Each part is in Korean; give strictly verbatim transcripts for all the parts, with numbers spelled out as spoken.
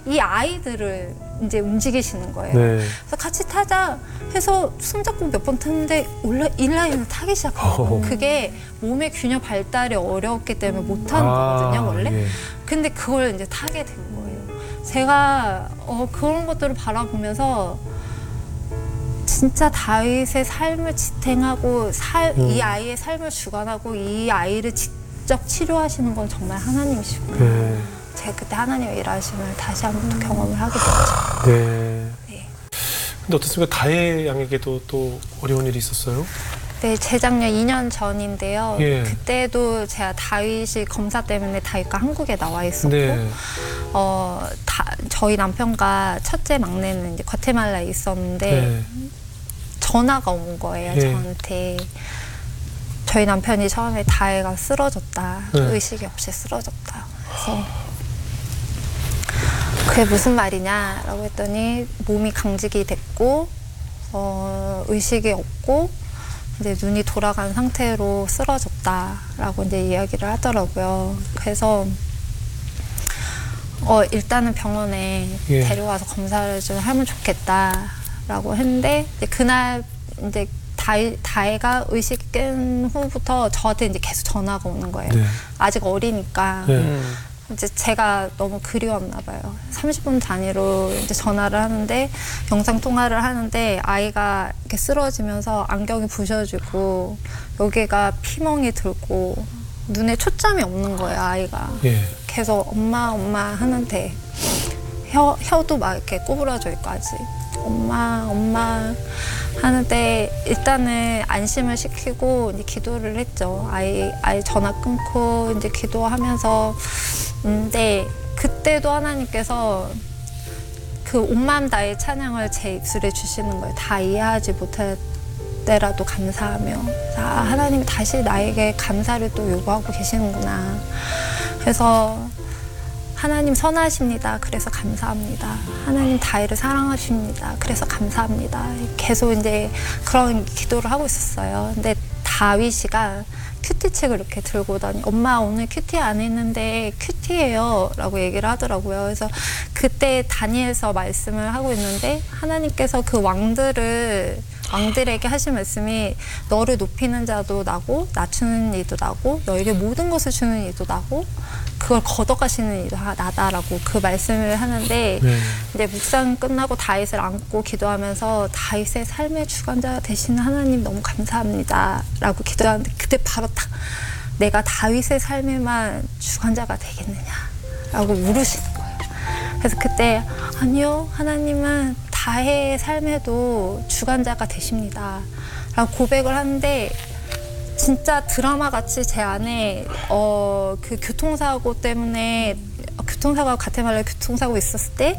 이 아이들을 이제 움직이시는 거예요. 네. 그래서 같이 타자 해서 손잡고 몇 번 탔는데 올라 인라인을 타기 시작하고 그게 몸의 균형 발달이 어려웠기 때문에 못 타는 아, 거거든요, 원래. 예. 근데 그걸 이제 타게 된 거예요. 제가 어, 그런 것들을 바라보면서 진짜 다윗의 삶을 지탱하고 살, 음. 이 아이의 삶을 주관하고 이 아이를 직접 치료하시는 건 정말 하나님이시구나. 네. 제가 그때 하나님의 일하심을 다시 한번 또 경험을 하게 됐죠. 네. 네. 근데 어떻습니까? 다혜 양에게도 또 어려운 일이 있었어요? 네, 재작년 이 년 전인데요. 예. 그때도 제가 다윗이 검사 때문에 다윗과 한국에 나와 있었고, 네. 어, 다, 저희 남편과 첫째 막내는 이제 과테말라에 있었는데 네. 전화가 온 거예요, 예. 저한테. 저희 남편이 처음에 다혜가 쓰러졌다, 네. 의식이 없이 쓰러졌다. 그래서 그게 무슨 말이냐라고 했더니 몸이 강직이 됐고, 어, 의식이 없고, 이제 눈이 돌아간 상태로 쓰러졌다라고 이제 이야기를 하더라고요. 그래서 어, 일단은 병원에 예. 데려와서 검사를 좀 하면 좋겠다라고 했는데 이제 그날 이제 다혜, 다혜가 의식 깬 후부터 저한테 이제 계속 전화가 오는 거예요. 네. 아직 어리니까. 네. 이제 제가 너무 그리웠나 봐요. 삼십 분 단위로 이제 전화를 하는데 영상 통화를 하는데 아이가 이렇게 쓰러지면서 안경이 부셔지고 여기가 피멍이 들고 눈에 초점이 없는 거예요, 아이가. 예. 계속 엄마 엄마 하는데 혀, 혀도 막 이렇게 꼬부라져 있고 아직 엄마 엄마 하는데 일단은 안심을 시키고 이제 기도를 했죠. 아이 아이 전화 끊고 이제 기도하면서 근데 그때도 하나님께서 그 온 마음 다의 찬양을 제 입술에 주시는 거예요. 다 이해하지 못할 때라도 감사하며 아, 하나님이 다시 나에게 감사를 또 요구하고 계시는구나. 그래서 하나님 선하십니다. 그래서 감사합니다. 하나님 다혜를 사랑하십니다. 그래서 감사합니다. 계속 이제 그런 기도를 하고 있었어요. 근데 다윗이가 큐티책을 이렇게 들고 다니 엄마 오늘 큐티 안 했는데 큐티예요 라고 얘기를 하더라고요. 그래서 그때 다니엘서 말씀을 하고 있는데 하나님께서 그 왕들을 왕들에게 하신 말씀이 너를 높이는 자도 나고 낮추는 이도 나고 너에게 모든 것을 주는 이도 나고 그걸 걷어가시는 이도 나다라고 그 말씀을 하는데 네. 이제 묵상 끝나고 다윗을 안고 기도하면서 다윗의 삶의 주관자 되시는 하나님 너무 감사합니다 라고 기도하는데 그때 바로 딱 내가 다윗의 삶에만 주관자가 되겠느냐 라고 물으시는 거예요. 그래서 그때 아니요 하나님은 다혜의 삶에도 주관자가 되십니다 라고 고백을 하는데 진짜 드라마 같이 제 안에 어, 그 교통사고 때문에 교통사고 과테말라 교통사고 있었을 때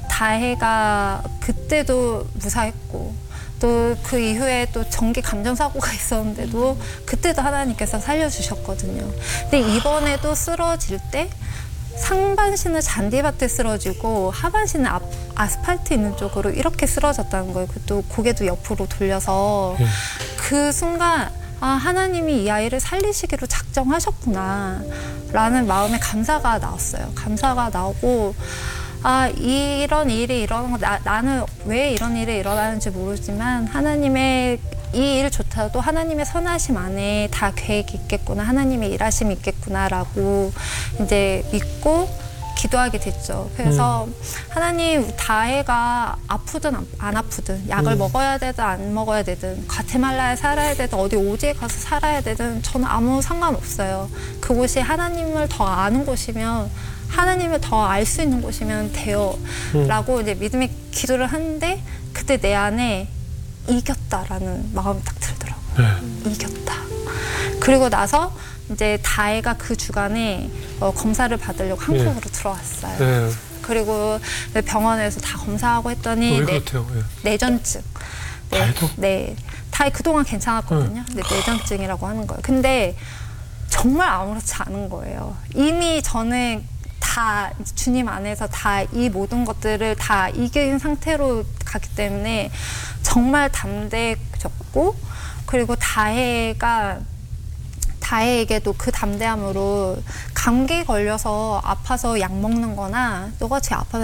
다혜가 그때도 무사했고 또 그 이후에 또 전기 감전사고가 있었는데도 그때도 하나님께서 살려주셨거든요. 근데 이번에도 쓰러질 때 상반신은 잔디밭에 쓰러지고 하반신은 아, 아스팔트 있는 쪽으로 이렇게 쓰러졌다는 거예요. 또 고개도 옆으로 돌려서 예. 그 순간 아 하나님이 이 아이를 살리시기로 작정하셨구나 라는 마음에 감사가 나왔어요. 감사가 나오고 아 이런 일이 일어난 거 나, 나는 왜 이런 일이 일어나는지 모르지만 하나님의 이 일조차도 하나님의 선하심 안에 다 계획이 있겠구나 하나님의 일하심이 있겠구나라고 이제 믿고 기도하게 됐죠. 그래서 음. 하나님 다혜가 아프든 안 아프든 약을 음. 먹어야 되든 안 먹어야 되든 과테말라에 살아야 되든 어디 오지에 가서 살아야 되든 저는 아무 상관없어요. 그곳이 하나님을 더 아는 곳이면 하나님을 더 알 수 있는 곳이면 돼요 음. 라고 이제 믿음의 기도를 하는데 그때 내 안에 이겼다라는 마음이 딱 들더라고요. 네. 이겼다. 그리고 나서 이제 다혜가 그 주간에 어, 검사를 받으려고 한국으로 네. 들어왔어요. 네. 그리고 병원에서 다 검사하고 했더니 왜 내, 그렇대요? 네. 내전증. 네, 다혜도? 네. 다혜 그동안 괜찮았거든요. 네. 근데 내전증이라고 하는 거예요. 근데 정말 아무렇지 않은 거예요. 이미 저는 다 주님 안에서 다 이 모든 것들을 다 이긴 상태로 가기 때문에 정말 담대해졌고 그리고 다혜가 다혜에게도 그 담대함으로 감기 걸려서 아파서 약 먹는 거나 너같이 아파서